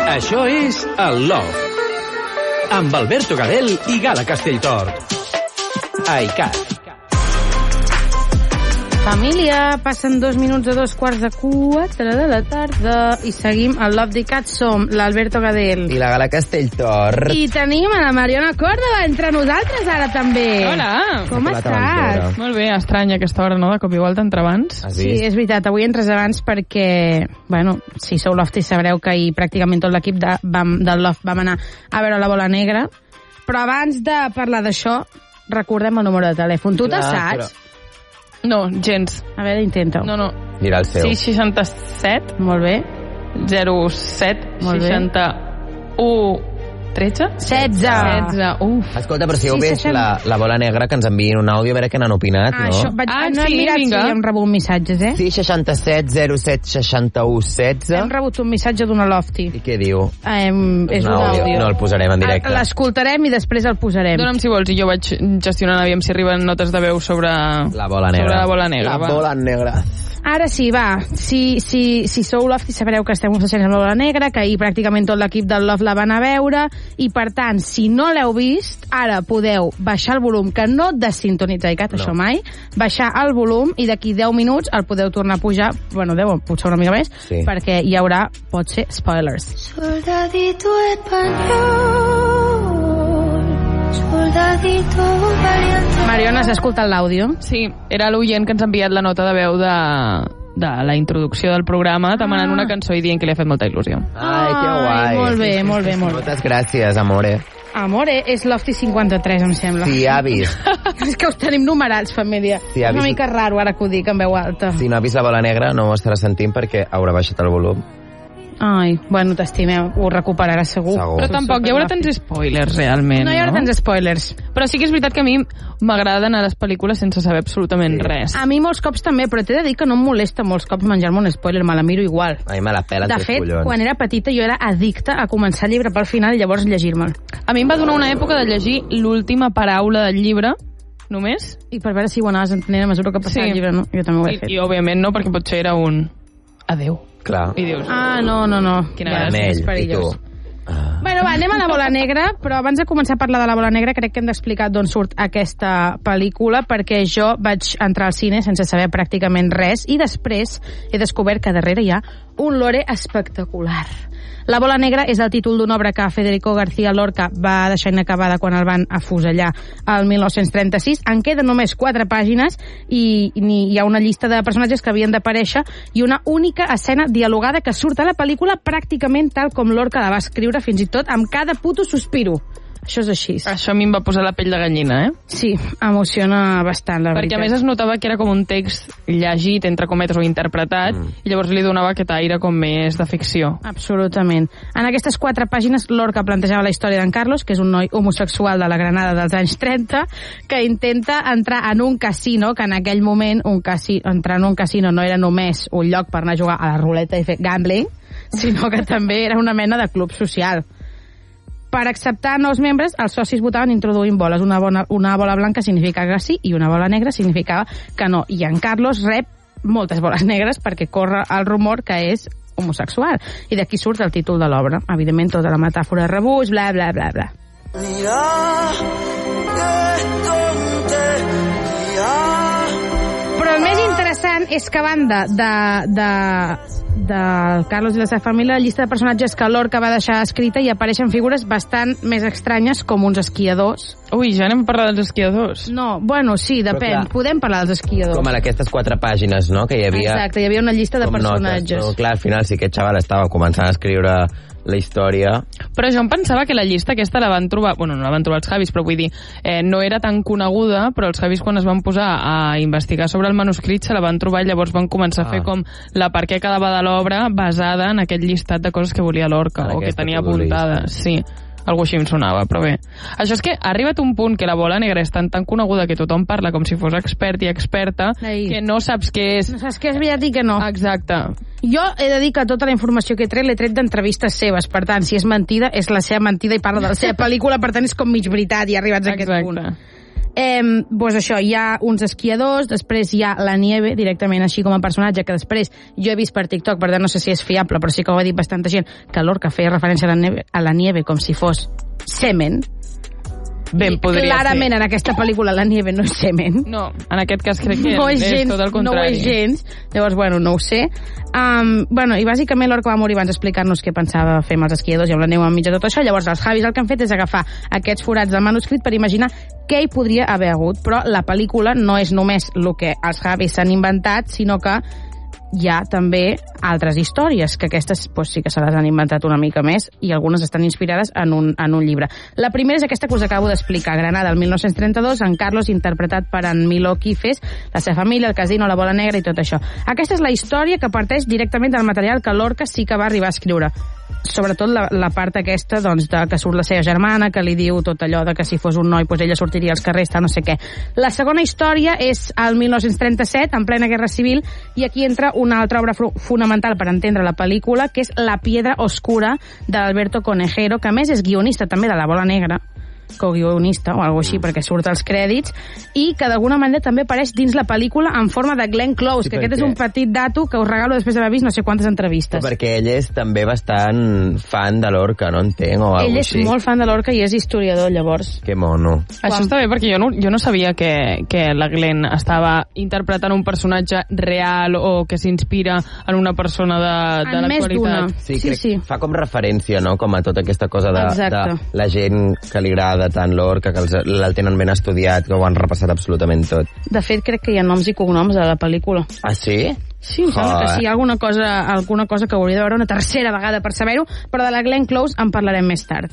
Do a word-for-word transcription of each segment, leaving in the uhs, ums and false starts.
Això és el Love. Amb Alberto Gadel i Gala Castelltort. A I C A T. Família, passen dos minuts de dos quarts de quatre de la tarda i seguim al Love d'I C A T. Som l'Alberto Gadel i la Gala Castelltort. i tenim a la Mariona Córdoba entre nosaltres ara també. Hola. Com estàs? Molt bé, estranya aquesta hora, no? De cop igual t'entra abans. Sí, és veritat, avui entres abans perquè, bueno, si sou Lofty sabreu que ahir pràcticament tot l'equip de, vam, del Loft vam anar a veure la Bola Negra, però abans de parlar d'això recordem el número de telèfon. Tu te'l saps? No, gens. A veure, intenta-ho. No, no. Mira el seu. sis seixanta-set. Molt bé. zero set Molt bé. seixanta-u tretze? setze. setze. Uf. Escolta, però si heu Sí, vist seixanta. la, la Bola Negra, que ens enviïn un àudio a veure què n'han opinat, Ah, no? això, vaig, Ah, no sí, hem mirat vinga. si hem rebut missatges, eh? Sí, seixanta-set zero set seixanta-u setze. Hem rebut un missatge d'una Lofty. I què diu? Um, és un àudio. No el posarem en directe. L'escoltarem i després el posarem. Dóna'm si vols i jo vaig gestionant aviam si arriben notes de veu sobre La Bola Negra. sobre la Bola Negra. La va. Bola Negra. Ara sí, va. Si, si, si sou Lofty sabreu que estem obsessionats amb la Bola Negra, que ahir pràcticament tot l'equip del Loft la van a veure, i per tant, si no l'heu vist, ara podeu baixar el volum, que no desintonitzar I C A T, No. això mai, baixar el volum i d'aquí deu minuts el podeu tornar a pujar, bueno, deu, potser una mica més, Sí. perquè hi haurà, pot ser, spoilers. Soldadito español, soldadito valiente. Mariona, has escoltat l'àudio? Sí, era l'oient que ens ha enviat la nota de veu de, de la introducció del programa, demanant Ah. una cançó i dient que li ha fet molta il·lusió. Ai, que Ai, guai. molt bé, molt bé, molt bé. Moltes gràcies, amore. Amore, és Lofty cinquanta-tres, em sembla. Si ha vist, És que us tenim numerats, família. Sí, ha és una vist- mica raro ara que ho dic en veu alta. si no ha vist la Bola Negra, no ho estarà sentint perquè haurà baixat el volum. Ai, bueno, t'estimeu, ho recuperaràs segur. Segur. Però tampoc hi haurà tants spoilers, realment, No hi haurà tants spoilers. Però sí que és veritat que a mi m'agrada anar a les pel·lícules sense saber absolutament Sí. res. A mi molts cops també, però t'he de dir que no em molesta molts cops menjar-me un spoiler, me la miro igual. A mi me la pela De tres fet, collons. quan era petita jo era addicta a començar el llibre pel final i llavors llegir-me'l. A mi em va donar una època de llegir l'última paraula del llibre, només, I per veure si ho anaves entenent a mesura que passava Sí. el llibre, no? Jo també ho he i, fet. i òbviament no, perquè potser era un adeu. Clar. I dius, Ah, no, no, no. Quina Ja, gràcia, és Anell, i perillós. tu. Ah. Bueno, va, anem a la Bola Negra, però abans de començar a parlar de la Bola Negra crec que hem d'explicar d'on surt aquesta pel·lícula, perquè jo vaig entrar al cine sense saber pràcticament res i després he descobert que darrere hi ha un lore espectacular. La Bola Negra és el títol d'una obra que Federico García Lorca va deixar inacabada quan el van afusellar al mil nou-cents trenta-sis. En queden només quatre pàgines i, i hi ha una llista de personatges que havien d'aparèixer i una única escena dialogada que surt a la pel·lícula pràcticament tal com Lorca la va escriure, fins i tot amb cada puto sospiro. Això és així. això a mi em va posar la pell de gallina, eh? Sí, emociona bastant, la Perquè veritat. a més es notava que era com un text llegit, entre cometes, o interpretat, Mm. i llavors li donava aquest aire com més de ficció. Absolutament. En aquestes quatre pàgines, Lorca plantejava la història d'en Carlos, que és un noi homosexual de la Granada dels anys trenta, que intenta entrar en un casino, que en aquell moment un casi, entrar en un casino no era només un lloc per anar a jugar a la ruleta i fer gambling, sinó que també era una mena de club social. Per acceptar nous membres, els socis votaven introduint boles. Una, bona, una bola blanca significava que sí i una bola negra significava que no. I en Carlos rep moltes boles negres perquè corre el rumor que és homosexual. I d'aquí surt el títol de l'obra. Evidentment, tota la metàfora de rebuig, bla, bla, bla, bla. Però el més interessant és que a banda de, de, de Carlos i la seva família, la llista de personatges que Lorca va deixar escrita, hi apareixen figures bastant més estranyes, com uns esquiadors. Ui, ja anem a parlar dels esquiadors. No, bueno, sí, depèn. clar, Podem parlar dels esquiadors. Com en aquestes quatre pàgines, no?, que hi havia... Exacte, hi havia una llista de com personatges. Notes, no? Clar, al final sí que aquest xaval estava començant a escriure la història. Però jo em pensava que la llista aquesta la van trobar... Bueno, no la van trobar els Javis, però vull dir, eh, no era tan coneguda, però els Javis quan es van posar a investigar sobre el manuscrit se la van trobar i llavors van començar a fer Ah. com la per què quedava de l'obra basada en aquest llistat de coses que volia Lorca, En o que aquesta tenia to-do list. apuntades. Sí. Algo així em sonava, però bé. Això és que ha arribat un punt que la Bola Negra és tan, tan coneguda que tothom parla com si fos expert i experta, Ei. que no saps què és. No saps què és veritat i què no. Exacte. Jo he de dir que tota la informació que he tret l'he tret d'entrevistes seves, per tant, si és mentida, és la seva mentida i parla de la seva pel·lícula, per tant és com mig veritat i arribats a aquest punt. Exacte. Eh, pues això, hi ha uns esquiadors, després hi ha la Nieve, directament així com a personatge, que després jo he vist per TikTok, per tant no sé si és fiable, però sí que ho ha dit bastanta gent, que Lorca feia referència a la Nieve, a la nieve com si fos semen. Ben podria clarament ser. en aquesta pel·lícula la Nieve no és semen. No, en aquest cas crec que no és, és gens, tot el no ho contrari. és gens. Llavors, bueno, no ho sé. Um, bueno, i bàsicament Lorca va morir abans d'explicar-nos què pensava fer amb els esquiadors i amb la neu enmig de tot això. Llavors, els Javis el que han fet és agafar aquests forats del manuscrit per imaginar què hi podria haver hagut. Però la pel·lícula no és només el que els Javis s'han inventat, sinó que hi ha també altres històries, que aquestes pues, sí que se les han inventat una mica més i algunes estan inspirades en un, en un llibre. La primera és aquesta que us acabo d'explicar, Granada, el mil nou-cents trenta-dos, en Carlos, interpretat per en Milo Quifes, la seva família, el casino, la bola negra i tot això. Aquesta és la història que parteix directament del material que Lorca sí que va arribar a escriure. Sobretot la, la part aquesta doncs, de que surt la seva germana, que li diu tot allò de que si fos un noi pues ella sortiria als carrers, tal, no sé què. La segona història és el mil nou-cents trenta-set, en plena Guerra Civil, i aquí entra una altra obra fonamental per entendre la pel·lícula, que és La piedra oscura d'Alberto Conejero, que a més és guionista també de La bola negra, co-guionista o alguna així, perquè surt als crèdits, i que d'alguna manera també apareix dins la pel·lícula en forma de Glenn Close, sí, que aquest és un petit dato que us regalo després d'haver vist no sé quantes entrevistes. Perquè ell és també bastant fan de Lorca, no entenc, o Ell alguna és així. molt fan de Lorca i és historiador, llavors. Que mono. Això està bé, perquè jo no, jo no sabia que, que la Glenn estava interpretant un personatge real o que s'inspira en una persona de, de En més d'una. l'actualitat. Sí, Sí, crec, sí. fa com referència, no?, com a tota aquesta cosa de, Exacte. de la gent que li agrada tant Lorca, que els, el tenen ben estudiat, que ho han repassat absolutament tot. De fet, crec que hi ha noms i cognoms a la pel·lícula. Ah, sí? Sí, em sembla que sí, hi ha alguna cosa, alguna cosa que hauria de veure una tercera vegada per saber-ho, però de la Glenn Close en parlarem més tard.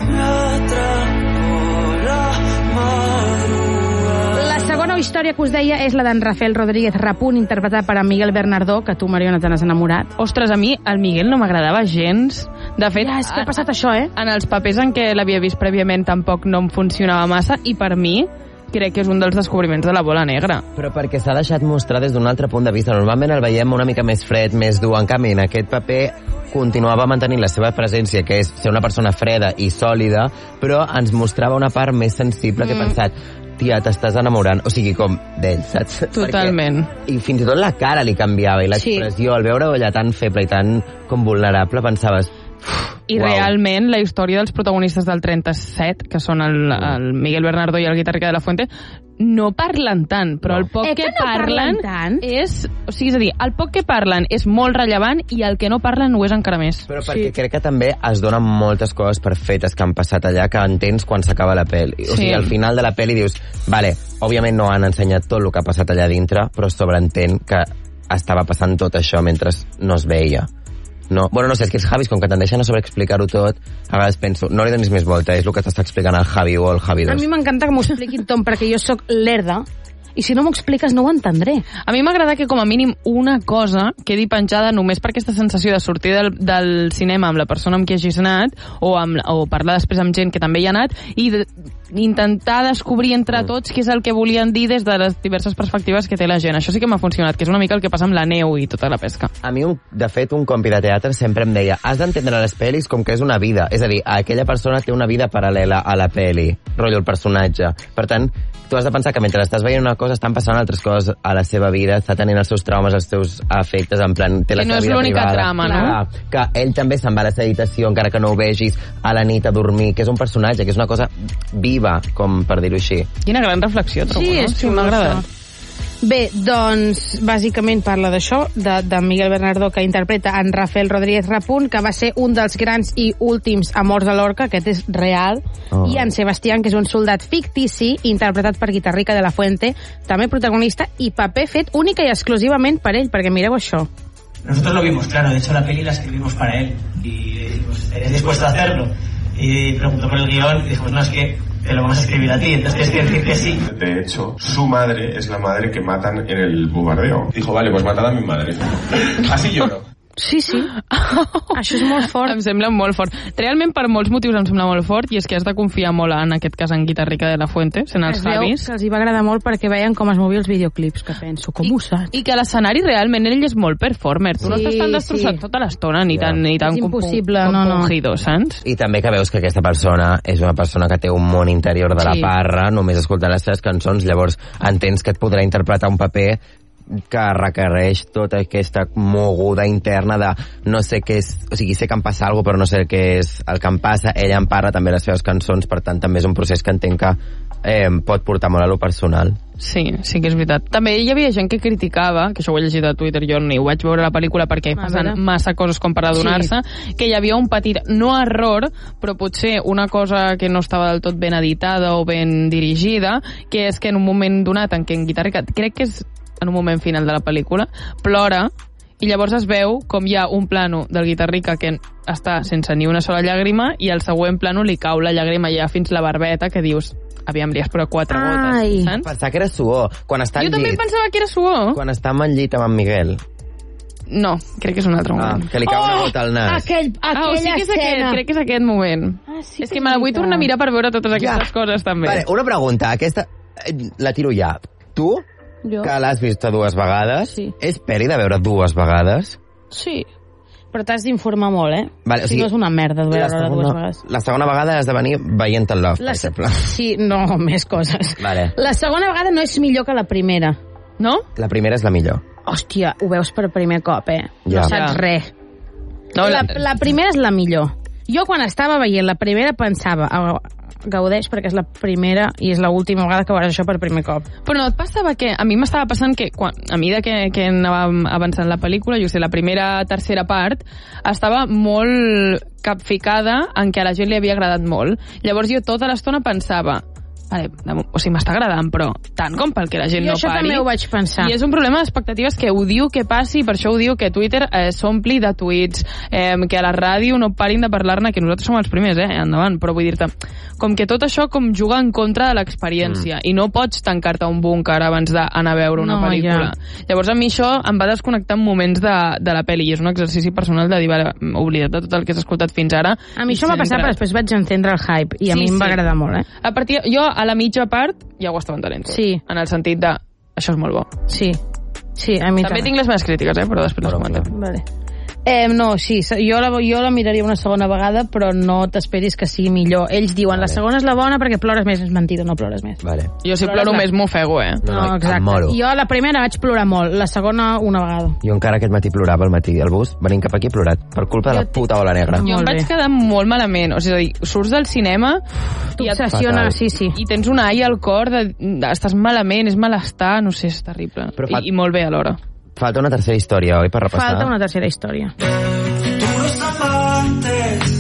La segona història que us deia és la d'en Rafael Rodríguez Rapunt, interpretat per en Miguel Bernardó, que tu, Mariona, te n'has enamorat. Ostres, a mi el Miguel no m'agradava gens. De fet, Ja, és que ha passat això, eh? en els papers en què l'havia vist prèviament tampoc no em funcionava massa, i per mi crec que és un dels descobriments de La bola negra. Però perquè s'ha deixat mostrar des d'un altre punt de vista. Normalment el veiem una mica més fred, més dur. En canvi, en aquest paper continuava mantenint la seva presència, que és ser una persona freda i sòlida, però ens mostrava una part més sensible mm. que he pensat, tia, t'estàs enamorant. O sigui, com d'ell, saps? Totalment. Perquè, I fins i tot la cara li canviava, i l'expressió, sí. Al veure-ho allà tan feble i tan com vulnerable, pensaves... I Uau. realment la història dels protagonistes del trenta-set, que són el, el Miguel Bernardó i el Guitarrica de la Fuente, no parlen tant, però No. el poc Eh, que, que no parlen tant? és... O sigui, és a dir, el poc que parlen és molt rellevant i el que no parlen ho és encara més. Però perquè sí. crec que també es donen moltes coses per fetes que han passat allà que entens quan s'acaba la pel·li. O Sí. sigui, al final de la pel·li dius, vale, òbviament no han ensenyat tot el que ha passat allà dintre, però sobreentén que estava passant tot això mentre no es veia. No, bueno, no sé, és que els Javis, com que tendeixen a sobreexplicar-ho tot, a vegades penso, no li donis més volta, és el que t'està explicant el Javi o el Javi dos. A mi m'encanta que m'ho expliquin tot, perquè jo sóc lerda, i si no m'ho expliques no ho entendré. A mi m'agrada que com a mínim una cosa quedi penjada només per aquesta sensació de sortir del, del cinema amb la persona amb qui hagis anat o, amb, o parlar després amb gent que també hi ha anat i de, intentar descobrir entre tots què és el que volien dir des de les diverses perspectives que té la gent. Això sí que m'ha funcionat, que és una mica el que passa amb la neu i tota la pesca. A mi, un, de fet, un compi de teatre sempre em deia, has d'entendre les pel·lis com que és una vida. És a dir, aquella persona té una vida paral·lela a la pel·li, rotllo el personatge. Per tant, tu has de pensar que mentre estàs veient una cosa estan passant altres coses a la seva vida, està tenint els seus traumes, els seus afectes, en plan, té la Que no seva és vida l'única privada. trama, no? Clar, que ell també se'n va a la seva habitació, encara que no ho vegis, a la nit a dormir, que és un personatge, que és una cosa viva, com per dir-ho així. Quina gran reflexió, trobo, Sí, no? és Sí, xulo, m'ha agradat. això. Bé, doncs, bàsicament parla d'això, de, de Miguel Bernardó, que interpreta en Rafael Rodríguez Rapunt, que va ser un dels grans i últims amors de Lorca, aquest és real, Oh. i en Sebastián, que és un soldat fictici, interpretat per Guitarrica de la Fuente, també protagonista, i paper fet única i exclusivament per ell, perquè mireu això. Nosotros lo vimos, claro, de hecho la peli la escribimos para él y le dijimos, ¿estarías dispuesto a hacerlo? Y preguntó por el guión y dijimos, no, es que te lo vamos a escribir a ti, entonces tienes que decir que sí. De hecho, su madre es la madre que matan en el bombardeo. Dijo, vale, pues matad a mi madre. Así lloro. Sí, sí. Això és molt fort. Em sembla molt fort. Realment, per molts motius em sembla molt fort, i és que has de confiar molt, en aquest cas, en Guitarrica de la Fuente, sent els Es veu Javis. que els hi va agradar molt perquè veien com es movien els videoclips, que penso, com ho saps? I que l'escenari realment ell és molt performer. Tu no Sí, estàs tan destrossat sí. tota l'estona, ni Ja. tan, ni tan És com, impossible, com no, no. Pungido, saps? I també que veus que aquesta persona és una persona que té un món interior de la Sí. parra, només escoltant les seves cançons, llavors entens que et podrà interpretar un paper que requereix tota aquesta moguda interna de no sé què és, o sigui, sé que em passa alguna cosa però no sé què és el que em passa, ella em parla també les seves cançons, per tant també és un procés que entenc que eh, pot portar molt a lo personal. Sí, sí que és veritat. També hi havia gent que criticava, que això ho he llegit a Twitter, jo ni ho vaig veure a la pel·lícula perquè A passen veure. massa coses com per adonar-se, que hi havia un petit, no error, però potser una cosa que no estava del tot ben editada o ben dirigida, que és que en un moment donat en què en Guitarrica, crec que és en un moment final de la pel·lícula, plora, i llavors es veu com hi ha un plano del Guitarrica que està sense ni una sola llàgrima i al següent plano li cau la llàgrima ja fins la barbeta, que dius, aviam, li has posat quatre Ai. gotes, saps? Pensava que era suor. Quan està Jo al també llit, pensava que era suor. quan està amb el llit amb en Miguel, No, crec que és un altre ah, moment. que li cau una gota al nas. Aquell, aquella Ah, o sí que és aquest, escena. crec que és aquest moment. Ah, sí és que que és me la vull veritat. tornar a mirar per veure totes aquestes coses, també. Vale, una pregunta, aquesta eh, la tiro ja. Tu, Jo? que l'has vist dues vegades, Sí. és peli de veure dues vegades? Sí. Però t'has d'informar molt, eh? Vale, o si sigui, no és una merda de La veure-la dues vegades. la segona vegada has de venir veient el Love, La per se- exemple. Sí, no, més coses. Vale. La segona vegada no és millor que la primera. No? La primera és la millor. Hòstia, ho veus per primer cop, eh? Ja. No saps Ja. res. No, la, la- la primera és la millor. Jo quan estava veient la primera pensava, oh, gaudeix perquè és la primera i és l'última vegada que veuràs això per primer cop. Però no et passava que... A mi m'estava passant que, quan, a mesura que, que anàvem avançant la pel·lícula, jo sé, la primera, tercera part, estava molt capficada en què a la gent li havia agradat molt. Llavors jo tota l'estona pensava... Vale, o sigui, m'està agradant, però tant com pel que la gent Jo no això pari. també ho vaig pensar. I és un problema d'expectatives que ho diu que passi, per això ho diu que Twitter eh, s'ompli de tuits, eh, que a la ràdio no parin de parlar-ne, que nosaltres som els primers, eh, endavant, però vull dir-te, com que tot això com juga en contra de l'experiència, mm. i no pots tancar-te a un búnquer abans d'anar a veure una No, pel·lícula. ja. Llavors a mi això em va desconnectar en moments de, de la pel·li, i és un exercici personal de dir, vale, oblida't de tot el que has escoltat fins ara. A mi això m'ha passat, però després vaig encendre el hype i a Sí, mi em va sí. agradar molt, eh? A partir, jo, a la mitja part, ja ho estava entenent tot. Sí. En el sentit de, això és molt bo. Sí. Sí, a mi També tinc les meves crítiques, eh, però després les Però, comentem. Vale. Eh, no, sí, jo la, jo la miraria una segona vegada, però no t'esperis que sigui millor. Ells diuen, Vale. la segona és la bona perquè plores més. És mentida, no plores més. Vale. Jo si Plores ploro la- més m'ofego, eh? No, no, em exacte. moro. Jo la primera vaig plorar molt, la segona una vegada. Jo encara aquest matí plorava al matí al bus, venint cap aquí he plorat, per culpa de la Jo puta ola negra. Jo em Molt vaig bé. quedar molt malament. O sigui, surts del cinema i, et, T'obsessiona, Fatal. sí, sí. i tens una ai al cor, de, de, estàs malament, és malestar, no sé, és terrible. Però fa- I, I molt bé alhora. Falta una tercera història, oi, per repassar? Falta una tercera història. Puros amantes,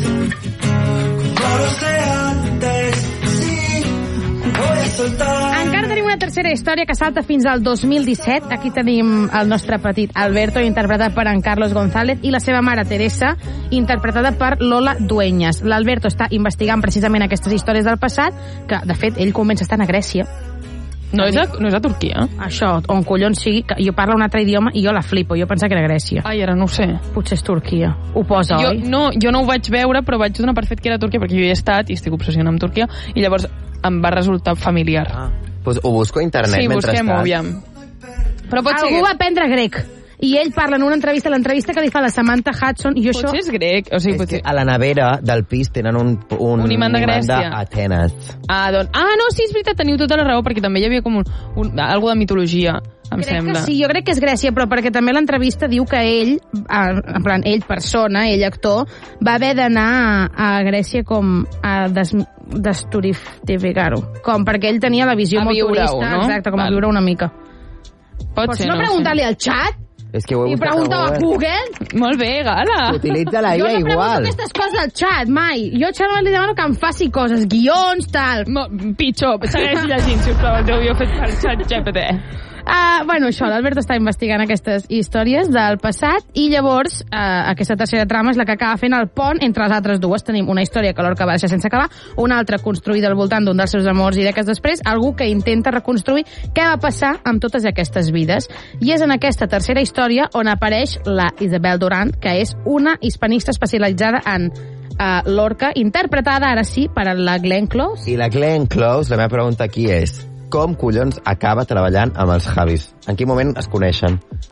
como los de antes. Sí, voy a soltar. Encara tenim una tercera història que salta fins al dos mil disset. Aquí tenim el nostre petit Alberto, interpretat per en Carlos González, i la seva mare Teresa, interpretada per Lola Dueñas. L'Alberto està investigant precisament aquestes històries del passat, que, de fet, ell comença estant a Grècia. No és a, no és a Turquia? Això, on collons sigui, que jo parlo un altre idioma i jo la flipo. Jo pensava que era Grècia. Ai, ara no ho sé. Potser és Turquia. Ho posa, Jo oi? no, jo no ho vaig veure, però vaig donar per fet que era Turquia, perquè jo hi he estat i estic obsessionada amb Turquia, i llavors em va resultar familiar. Ah, pues ho busco a internet Sí, mentre busquem-ho, aviam. Però pot ser... Algú va aprendre grec. I ell parla en una entrevista, l'entrevista que li fa la Samantha Hudson, i jo això... Potser és grec, o sigui, És potser... que a la nevera del pis tenen un, un, Un imant de Grècia. d'Atenes. Ah, doncs... Ah, no, sí, és veritat, teniu tota la raó, perquè també hi havia com un, un, algo de mitologia, em crec sembla. que sí, jo crec que és Grècia, però perquè també l'entrevista diu que ell, eh, en plan, ell persona, ell actor, va haver d'anar a, a Grècia com a des, desturificar-ho. Com perquè ell tenia la visió A molt viure-ho, turista, no? exacte, com Val. a viure una mica. Pot Pots ser, no no ho sé. preguntar-li al xat? És que ho he I buscat pregunta a Google? Molt bé, Gala. Utilitza la Jo I A no pregunto igual. aquestes coses al xat, mai. Jo al xat només li demano que em faci coses, guions, tal. Mo, pitjor, segueix llegint, sisplau, el teu guió fet per xat G P T. Uh, bueno, això, l'Alberto està investigant aquestes històries del passat i llavors uh, aquesta tercera trama és la que acaba fent el pont entre les altres dues. Tenim una història que Lorca va deixar sense acabar, una altra construïda al voltant d'un dels seus amors i dècades després, algú que intenta reconstruir què va passar amb totes aquestes vides. I és en aquesta tercera història on apareix la Isabel Durant, que és una hispanista especialitzada en uh, Lorca, interpretada ara sí per la Glenn Close. I la Glenn Close, la meva pregunta aquí és com collons acaba treballant amb els Javis? En quin moment es coneixen?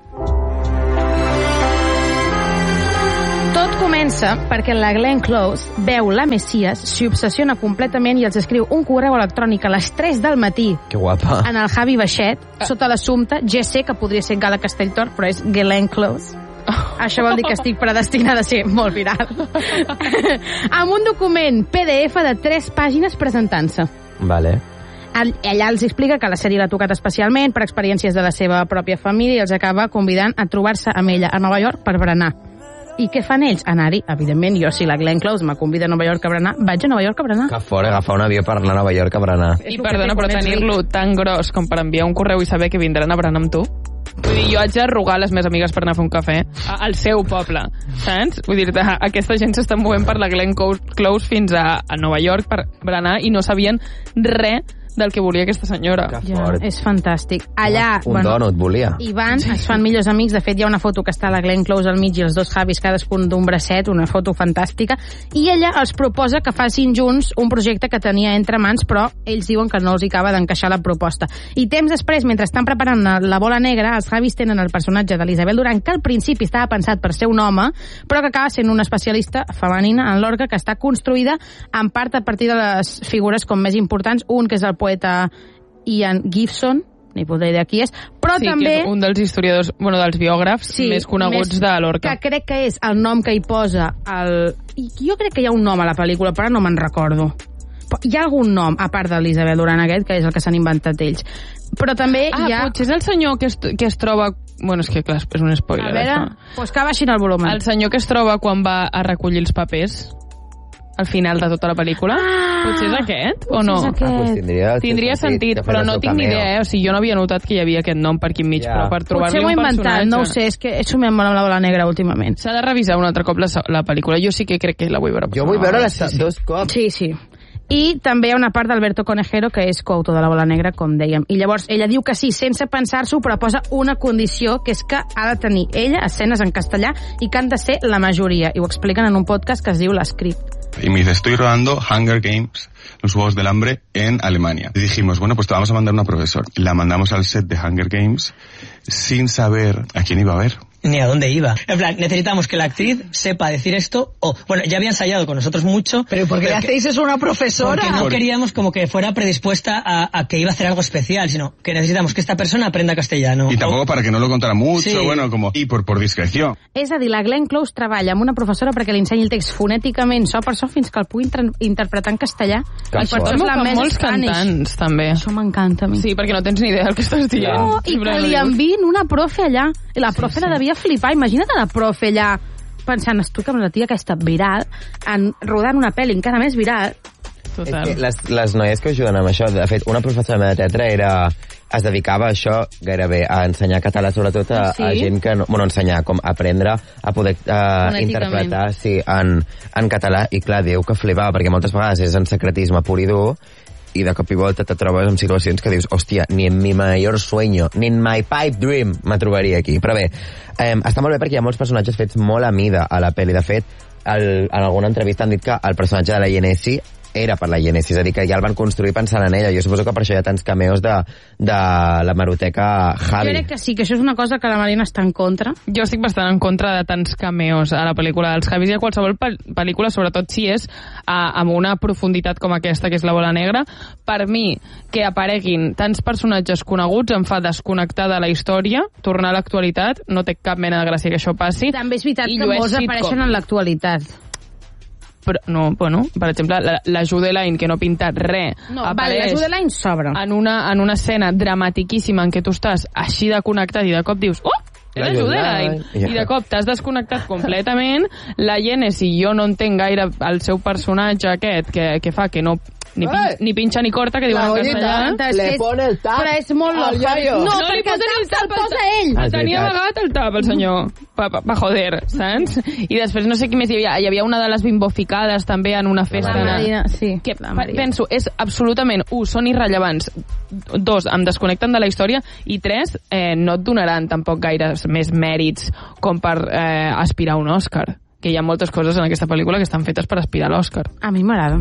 Tot comença perquè la Glenn Close veu la Messias, s'hi obsessiona completament i els escriu un correu electrònic a les tres del matí que guapa. En el Javi Baixet, sota l'assumpte G C, que podria ser Gala Castelltor, però és Glenn Close. Això vol dir que estic predestinada a ser molt viral. Amb un document P D F de tres pàgines presentant-se. Vale. Ella els explica que la sèrie l'ha tocat especialment per experiències de la seva pròpia família i els acaba convidant a trobar-se amb ella a Nova York per berenar. I què fan ells? Anar-hi. Evidentment, jo, si la Glenn Close me convida a Nova York a berenar, vaig a Nova York a berenar. Que fora, agafar un avió per anar a Nova York a berenar. I perdona, però tenir-lo tan gros com per enviar un correu i saber que vindran a berenar amb tu? Vull dir, jo haig de rogar a les meves amigues per anar a fer un cafè al seu poble, saps? Vull dir, aquesta gent s'està movent per la Glenn Close fins a, a Nova York per berenar i no sabien res del que volia aquesta senyora. Que ja, fort. és fantàstic. Allà, un bueno, dònut volia. I van, es fan millors amics. De fet, hi ha una foto que està la Glenn Close al mig i els dos Javis cadascun d'un bracet, una foto fantàstica, i ella els proposa que facin junts un projecte que tenia entre mans, però ells diuen que no els hi acaba d'encaixar la proposta. I temps després, mentre estan preparant la bola negra, els Javis tenen el personatge de l'Isabel Durant, que al principi estava pensat per ser un home, però que acaba sent una especialista femenina en Lorca, que està construïda en part a partir de les figures com més importants, un que és el poeta Ian Gibson, ni podré dir qui és, però sí, també... Sí, un dels historiadors, bueno, dels biògrafs sí, més coneguts més, de Lorca. Que crec que és el nom que hi posa el... I jo crec que hi ha un nom a la pel·lícula, però no me'n recordo. Hi ha algun nom, a part de l'Isabel Durant aquest, que és el que s'han inventat ells. Però també ah, hi ha... Ah, potser és el senyor que es, que es troba... Bueno, és que clar, és un spoiler. A veure, doncs pues que baixin el volum. El senyor que es troba quan va a recollir els papers al final de tota la pel·lícula. Ah, potser és aquest, o no? És aquest. Ah, pues tindria, tindria sentit, però no tinc ni idea, eh? O sigui, jo no havia notat que hi havia aquest nom per aquí enmig, yeah. Però per trobar-li un personatge... Potser ho he inventat, no ho sé, és que he somiat molt amb la bola negra últimament. S'ha de revisar un altre cop la, la pel·lícula. Jo sí que crec que la vull veure. Jo vull veure les sí, sí. dos cops. Sí, sí. I també hi ha una part d'Alberto Conejero, que és coautor de la bola negra, com dèiem. I llavors ella diu que sí, sense pensar-s'ho, però posa una condició, que és que ha de tenir ella escenes en castellà i que han de ser la majoria. I ho expliquen en un podcast que es diu l'Script. Y me dice, estoy rodando Hunger Games, los Juegos del Hambre, en Alemania. Y dijimos, bueno, pues te vamos a mandar una profesora. La mandamos al set de Hunger Games sin saber a quién iba a ver. Ni a dónde iba. En plan, necesitamos que la actriz sepa decir esto, o, bueno, ya había ensayado con nosotros mucho. ¿Pero por qué le hacéis eso a una profesora? Porque no queríamos como que fuera predispuesta a, a que iba a hacer algo especial, sino que necesitamos que esta persona aprenda castellano. Y tampoco o... para que no lo contara mucho, sí. Bueno, como, y por, por discreción. És a dir, la Glenn Close treballa amb una professora perquè li ensenyi el text fonèticament, so per so, fins que el pugui interpretar en castellà. Que I per tots la més molts cantants, també. Això m'encanta a mi. Sí, perquè no tens ni idea del que estàs dient. No, i que li enviïn una profe allà. I la profe sí, sí. la devia flipar. Imagina't la profe allà pensant, estic amb la tia aquesta viral, en, rodant una pel·li encara més viral. Total. És que les, les noies que ajuden amb això, de fet, una professora de teatre era, es dedicava a això gairebé, a ensenyar català, sobretot a, sí? a gent que no... Bueno, ensenyar, com aprendre a poder uh, interpretar sí, en, en català, i clar, diu que flipava, perquè moltes vegades és en secretisme pur i dur, i de cop i volta te trobes en situacions que dius, hòstia, ni en mi mayor sueño, ni en my pipe dream me trobaria aquí. Però bé, eh, està molt bé perquè hi ha molts personatges fets molt a mida a la pel·li. De fet, el, en alguna entrevista han dit que el personatge de la Yenesi era per la Yenesi, és a dir, que ja el van construir pensant en ella. Jo suposo que per això hi ha tants cameos de, de la maroteca Javi. Jo crec que sí, que això és una cosa que la Marina està en contra. Jo estic bastant en contra de tants cameos a la pel·lícula dels Javis i a qualsevol pel·lícula, sobretot si és a, amb una profunditat com aquesta, que és la bola negra. Per mi, que apareguin tants personatges coneguts em fa desconnectar de la història, tornar a l'actualitat, no té cap mena de gràcia que això passi. També és veritat que molts apareixen en l'actualitat. Però, no, bueno, per exemple, la, la Judeline, que no ha pintat res, no, apareix vale, la Judeline sobra. En una, en una escena dramatiquíssima en què tu estàs així de connectat i de cop dius, oh, era Judeline, i de cop t'has desconnectat completament. La Yenesi, jo no entenc gaire el seu personatge aquest, que, que fa que no ni, pin, ni pinxa ni corta, que diuen en castellà. Le pone el tap. Però és molt al loco. iaio. No, No li perquè el posen el tap se'l tap, posa el ell. Ah, és Tenia veritat. amagat el tap, el senyor. Pa, pa, pa joder, saps? I després no sé qui més hi havia. Hi havia una de les bimboficades també en una festa. La Marina, sí. Que la Maria. penso, és absolutament, un, són irrellevants, dos, em desconnecten de la història, i tres, eh, no et donaran tampoc gaires més mèrits com per eh, aspirar a un Òscar. Que hi ha moltes coses en aquesta pel·lícula que estan fetes per aspirar a l'Òscar. A mi m'agrada.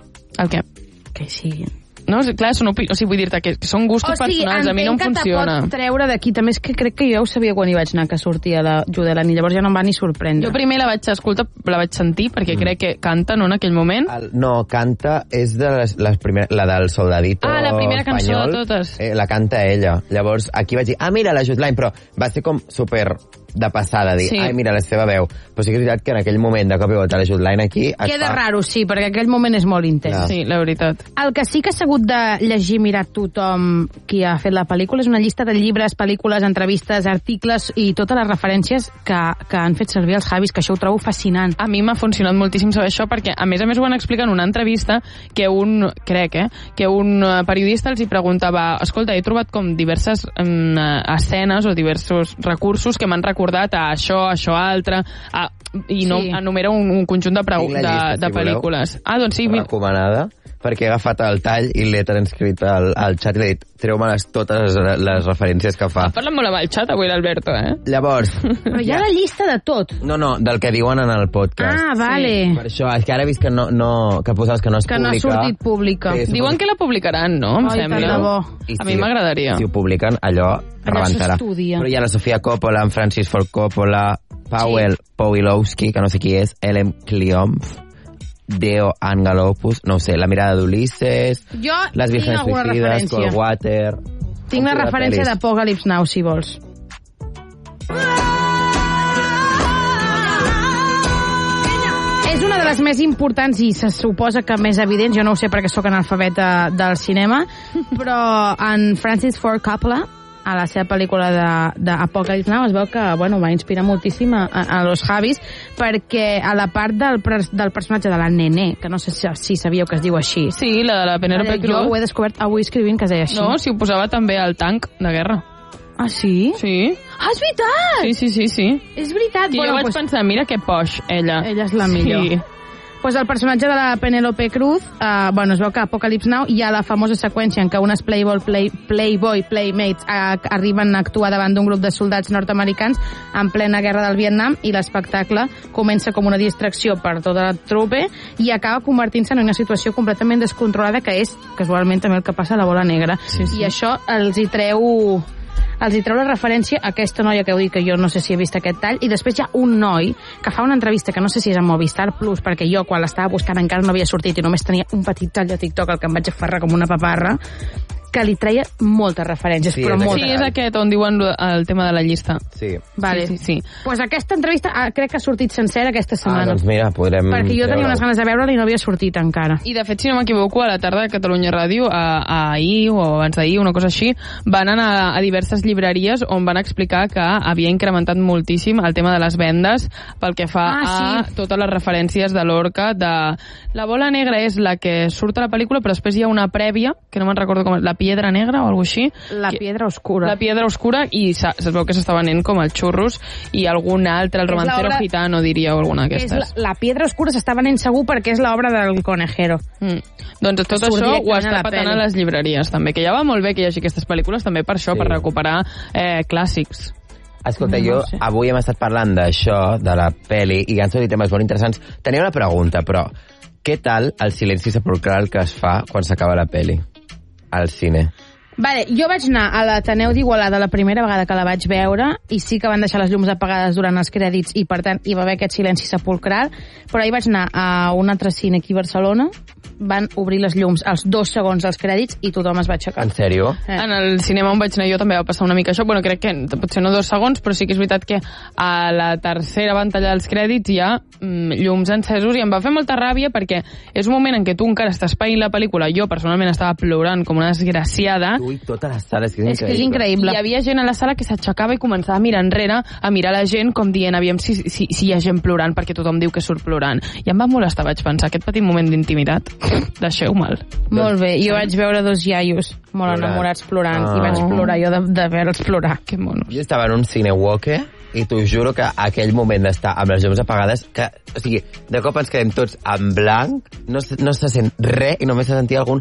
El què? Que sí. No, clar, són opi... o sigui, vull dir-te que són gustos personals, a mi no em funciona. O sigui, entenc que te pot treure d'aquí. També és que crec que jo ho sabia quan hi vaig anar, que sortia la Judelan, i llavors ja no em va ni sorprendre. Jo primer la vaig escoltar, la vaig sentir, perquè mm. crec que canta, no, en aquell moment. El, no, canta, és de les, les primer, la del Soldadito Ah, la primera cançó espanyol, de totes. Eh, la canta ella. Llavors, aquí vaig dir, ah, mira, la Jutline, però va ser com super de passada, dir, Sí. ai, mira, la seva veu. Però sí que és veritat que en aquell moment, de cop i volta, la Jutline aquí... es Queda fa... raro, sí, perquè aquell moment és molt intens. Clar. Sí, la veritat. El que sí que s'ha hagut de llegir, mirar tothom qui ha fet la pel·lícula, és una llista de llibres, pel·lícules, entrevistes, articles i totes les referències que, que han fet servir els Javis, que això ho trobo fascinant. A mi m'ha funcionat moltíssim saber això, perquè a més a més ho van explicar en una entrevista que un, crec, eh, que un periodista els hi preguntava, escolta, he trobat com diverses um, escenes o diversos recursos que m'han recordat a això, a això altre, a, i no Sí. enumera un, un conjunt de, preu, Tinc la de, llista, de si voleu. pel·lícules. Ah, doncs sí, mira. recomanada, perquè he agafat el tall i l'he transcrit al, al xat i l'he dit, treu-me les, totes les, les referències que fa. Ha parlat molt amb el xat avui l'Alberto, eh? Llavors... Però hi ha la llista de tot. No, no, del que diuen en el podcast. Ah, vale. Per això, és que ara he vist que no, no que posaves que no és Que no ha pública. sortit pública. Sí, Diuen que la publicaran, no? Em Ai, tant sembla. de bo. I A mi m'agradaria. Si ho publiquen, allò rebentarà. s'estudia. Però hi ha la Sofia Coppola, en Francis Ford Coppola, Powell sí. Powilowski, que no sé qui és, Ellen Kliomf, Deo Angelopoulos, no ho sé, La mirada d'Ulisses, Jo Las tinc vírgenes alguna suicides, referència. Coldwater... Tinc la referència d'Apocalypse Now, si vols. És una de les més importants i se suposa que més evidents, jo no ho sé perquè sóc analfabeta del cinema, però en Francis Ford Coppola, a la seva pel·lícula d'Apocalypse Now, es veu que bueno, va inspirar moltíssim a, a los Javis, perquè a la part del, del personatge de la Nené, que no sé si, si sabíeu que es diu així. Sí, la de la Penélope Cruz. Jo ho he descobert avui escrivint que es deia així. No, si ho posava també al tanc de guerra. Ah, sí? Sí. Ah, és veritat! Sí, sí, sí, sí. És veritat. I bueno, jo vaig pues, pensar, mira que poix, ella. ella és la millor. Sí. Pues el personatge de la Penélope Cruz, eh, bueno, es veu que a Apocalypse Now hi ha la famosa seqüència en què unes Playboy, play, Playboy Playmates eh, arriben a actuar davant d'un grup de soldats nord-americans en plena guerra del Vietnam i l'espectacle comença com una distracció per tota la trupe i acaba convertint-se en una situació completament descontrolada que és, casualment, també el que passa a la Bola Negra. Sí, sí. I això els hi treu... els hi treu la referència a aquesta noia que heu dit que jo no sé si he vist aquest tall, i després hi ha un noi que fa una entrevista que no sé si és a Movistar Plus, perquè jo quan l'estava buscant encara no havia sortit i només tenia un petit tall de TikTok al que em vaig aferrar com una paparra, que li treia moltes referències, Sí, però és moltes. Sí, és aquest on diuen lo- el tema de la llista. Sí. Vale. Sí, sí, sí. Pues aquesta entrevista ah, crec que ha sortit sencera aquesta Ah, setmana. doncs mira, podrem... perquè jo tenia treure-ho. unes ganes de veure-la i no havia sortit encara. I de fet, si no m'equivoco, a la tarda de Catalunya Ràdio, a, a ahir o abans d'ahir, una cosa així, van anar a diverses llibreries on van explicar que havia incrementat moltíssim el tema de les vendes pel que fa Ah, a sí. totes les referències de Lorca. De... La Bola Negra és la que surt a la pel·lícula, però després hi ha una prèvia, que no me'n recordo com... La Piedra Negra o alguna cosa així. La que... Piedra Oscura. La Piedra Oscura, i es veu que s'està venent com els xurros, i algun altre, el És Romancero l'obra- Gitano, diria, o alguna Que és d'aquestes. la, la Piedra Oscura s'està venent segur perquè és l'obra del Conejero. Mm. Doncs tot Surt això ho directament a està la patant a peli. les llibreries, també, que ja va molt bé que hi hagi aquestes pel·lícules, també per això, Sí. per recuperar eh, clàssics. Escolta, No jo sé. avui hem estat parlant d'això, de la peli, i han sortit temes molt interessants. Tenia una pregunta, però què tal el silenci sepulcral que es fa quan s'acaba la peli al cine? Vale, jo vaig anar a l'Ateneu d'Igualada la primera vegada que la vaig veure i sí que van deixar les llums apagades durant els crèdits i per tant hi va haver aquest silenci sepulcral, però ahir vaig anar a un altre cine aquí a Barcelona, van obrir les llums als dos segons dels crèdits i tothom es va aixecar. En sèrio? Eh. En el cinema on vaig anar jo també va passar una mica això. Bueno, crec que potser no dos segons, però sí que és veritat que a la tercera pantalla dels crèdits hi ha mm, llums encesos i em va fer molta ràbia perquè és un moment en què tu encara estàs paint la pel·lícula. Jo personalment estava plorant com una desgraciada. Ui, tota la sala, és que és, És que és increïble. Hi havia gent a la sala que s'aixecava i començava a mirar enrere, a mirar la gent com dient, aviam si, si, si hi ha gent plorant perquè tothom diu que surt plorant. I em va molestar, vaig pensar, aquest petit moment d'intimitat. deixeu-me'l. Molt bé, jo vaig veure dos iaios molt Plorant. enamorats plorant Ah. i vaig plorar jo de, de veure'ls plorar. Que monos. Jo estava en un cine walker i t'ho juro que aquell moment d'estar amb les llums apagades, que, o sigui, de cop ens quedem tots en blanc, no, se- no se sent res i només se sentia algun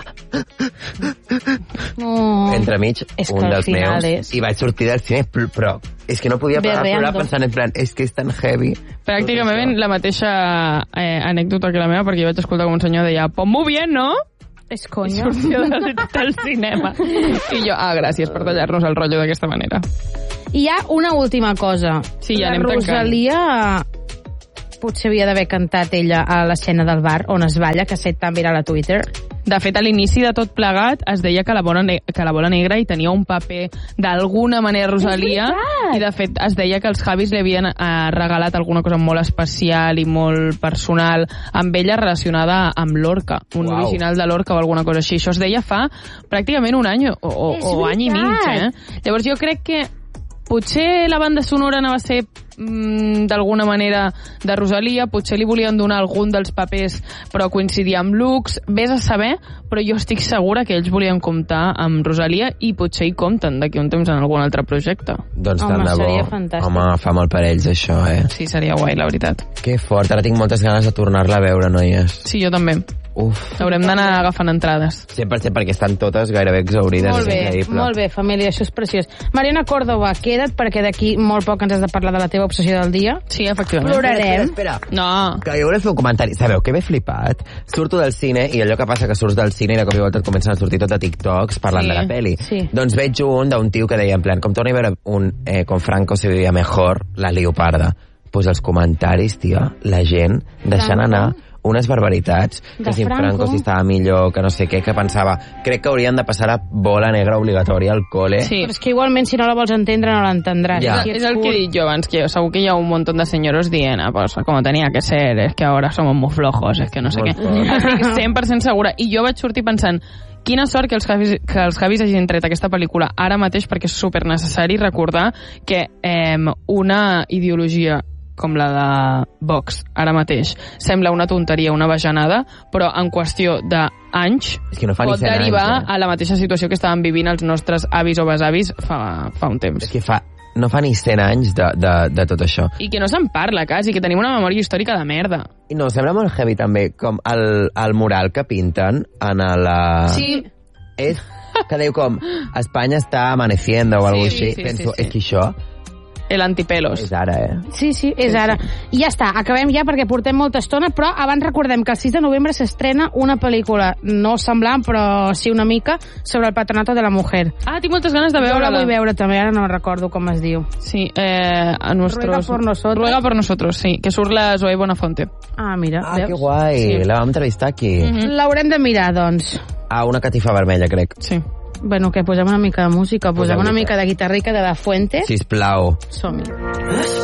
Oh. entremig, És que un al dels final meus, és- i vaig sortir del cine, pl- però és que no podia parar de plorar Berreando. pensant en plan, és que és tan heavy. Pràcticament la mateixa eh, anècdota que la meva, perquè jo vaig escoltar com un senyor deia, pon-m'ho bien, no? És I conya. sortia del, del cinema. I jo, ah, gràcies per tallar-nos el rotllo d'aquesta manera. I hi ha una última cosa. Sí, ja la anem tancant. Rosalia potser havia d'haver cantat ella a l'escena del bar on es balla, que ha set tan viral a Twitter. De fet, a l'inici de tot plegat es deia que la bola, ne que la bola negra hi tenia un paper d'alguna manera Rosalia, veritat! i de fet es deia que els Javis li havien eh, regalat alguna cosa molt especial i molt personal amb ella relacionada amb Lorca, un Uau. original de Lorca o alguna cosa així. Això es deia fa pràcticament un any o, o, És o any i mig, veritat! eh? Llavors jo crec que potser la banda sonora anava a ser mm, d'alguna manera de Rosalia, potser li volien donar algun dels papers però coincidia amb Lux, vés a saber, però jo estic segura que ells volien comptar amb Rosalia i potser hi compten d'aquí un temps en algun altre projecte. Doncs Home, tant de bo. seria fantàstic. Home, fa molt per ells, això, eh? Sí, seria guai, la veritat. Que fort, ara tinc moltes ganes de tornar-la a veure, noies. Sí, jo també. Uf, Haurem d'anar agafant entrades. cent per cent perquè estan totes gairebé exaurides. Molt és bé, increïble. molt bé, família, això és preciós. Mariana Córdoba, queda't perquè d'aquí molt poc ens has de parlar de la teva obsessió del dia. Sí, efectivament. Plorarem. Espera, espera. No. Que jo volia fer un comentari. Sabeu que m'he flipat? Surto del cine i allò que passa que surts del cine i de cop i volta et comencen a sortir tot de TikToks parlant Sí, de la peli. sí. Doncs veig un d'un tio que deia en plan, com torni a veure un eh, con Franco se vivia mejor, la leoparda. Pues els comentaris, tia, la gent deixant Franco? anar unes barbaritats, De que si en Franco? Franco si estava millor, que no sé què, que pensava, crec que haurien de passar la bola negra obligatòria al cole. Sí. Però és que igualment si no la vols entendre no l'entendràs. Ja. Si Es ets el que he curt. dicho yo antes, que seguro que ya un montón de señoros dient, ah, pues como tenía que ser, es que ahora somos muy flojos, es que no sé Molt què. fort. Estic cent per cent segura. I jo vaig sortir pensant, quina sort que els Javis, que els Javis hagin tret aquesta pel·lícula ara mateix, perquè és super necessari recordar que eh, una ideologia com la de Vox, ara mateix, sembla una tonteria, una bajanada, però en qüestió d'anys És que no fa ni pot cent derivar anys, eh? a la mateixa situació que estaven vivint els nostres avis o besavis fa, fa un temps. És que fa, no fa ni cent anys de, de, de tot això. I que no se'n parla, quasi, que tenim una memòria històrica de merda. I no, sembla molt heavy també, com el, el mural que pinten en la... Sí. És que diu com, Espanya està amaneciendo o alguna Sí, així. sí, Penso, sí, sí. és que això El antipelos. és ara, eh? Sí, sí, és ara. I ja està, acabem ja perquè portem molta estona, però abans recordem que el sis de novembre s'estrena una pel·lícula no semblant, però sí una mica, sobre el patronato de la mujer. Ah, tinc moltes ganes de Jo la veure-la. vull veure també, ara no recordo com es diu. Sí, eh, a nuestros... Ruega por nosotros. Ruega por nosotros, sí, que surt la Zoe Bonafonte. Ah, mira, Ah, veus? que guai, Sí. la vam entrevistar aquí. Mhm. L'haurem de mirar, doncs. Ah, una catifa vermella, crec. Sí. Bueno, que posem una mica de música, posem Posem una mica. mica de guitarrica de La Fuente. Sisplau. Som-hi.